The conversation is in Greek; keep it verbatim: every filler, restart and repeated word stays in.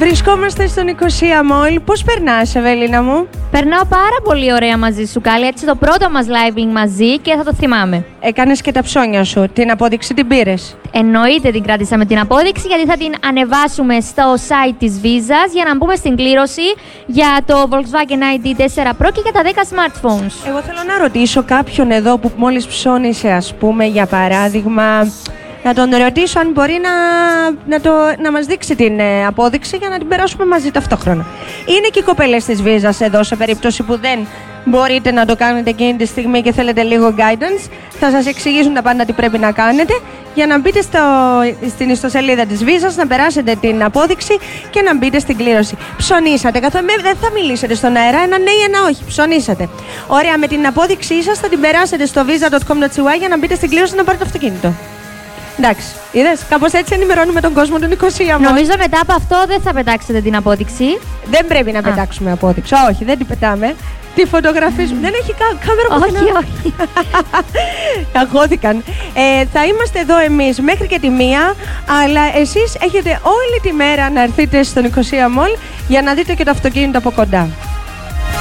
Βρισκόμαστε στον Νικοσία Mall. Πώς περνάς, Ευελίνα μου? Περνάω πάρα πολύ ωραία μαζί σου, Κάλλη. Έτσι το πρώτο μας live μαζί και θα το θυμάμαι. Έκανες και τα ψώνια σου. Την απόδειξη την πήρες? Εννοείται την κράτησαμε την απόδειξη, γιατί θα την ανεβάσουμε στο site της Visa για να μπούμε στην κλήρωση για το Volkswagen άι ντι φορ Pro και για τα δέκα smartphones. Εγώ θέλω να ρωτήσω κάποιον εδώ που μόλις ψώνισε, ας πούμε, για παράδειγμα, να τον ρωτήσω αν μπορεί να, να, το, να μας δείξει την ε, απόδειξη για να την περάσουμε μαζί ταυτόχρονα. Είναι και οι κοπέλες της Visa εδώ, σε περίπτωση που δεν μπορείτε να το κάνετε εκείνη τη στιγμή και θέλετε λίγο guidance. Θα σας εξηγήσουν τα πάντα τι πρέπει να κάνετε για να μπείτε στο, στην ιστοσελίδα της Visa, να περάσετε την απόδειξη και να μπείτε στην κλήρωση. Ψωνίσατε, καθόλου δεν θα μιλήσετε στον αέρα, ένα ναι ή ένα όχι. Ψωνίσατε. Ωραία, με την απόδειξή σας θα την περάσετε στο visa dot com dot c y για να μπείτε στην κλήρωση να πάρετε το αυτοκίνητο. Εντάξει, είδες, κάπως έτσι ενημερώνουμε τον κόσμο του Νικοσία Mall. Νομίζω μετά από αυτό δεν θα πετάξετε την απόδειξη. Δεν πρέπει να Α. πετάξουμε απόδειξη. Όχι, δεν την πετάμε. Τη φωτογραφίζουμε. Mm. Δεν έχει κα- κάμερα που Όχι, όχι. Αγχώθηκαν. Ε, θα είμαστε εδώ εμείς μέχρι και τη μία, αλλά εσείς έχετε όλη τη μέρα να έρθετε στο Νικοσία Mall για να δείτε και το αυτοκίνητο από κοντά.